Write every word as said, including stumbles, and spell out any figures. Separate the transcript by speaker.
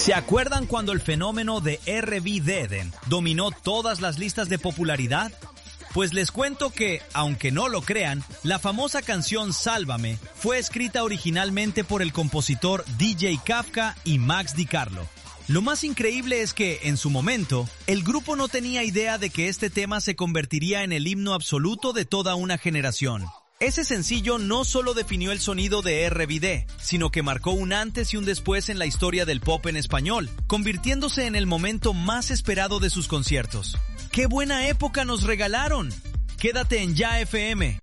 Speaker 1: ¿Se acuerdan cuando el fenómeno de R B Deden dominó todas las listas de popularidad? Pues les cuento que, aunque no lo crean, la famosa canción Sálvame fue escrita originalmente por el compositor D J Kafka y Max Di Carlo. Lo más increíble es que, en su momento, el grupo no tenía idea de que este tema se convertiría en el himno absoluto de toda una generación. Ese sencillo no solo definió el sonido de R B D, sino que marcó un antes y un después en la historia del pop en español, convirtiéndose en el momento más esperado de sus conciertos. ¡Qué buena época nos regalaron! Quédate en Ya F M,